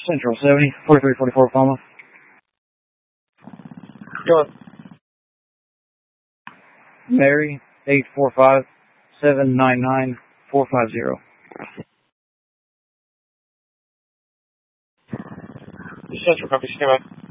Central 70, 4344 Palma. Go on. Mary, 845-799-450. Central, copy, stand by.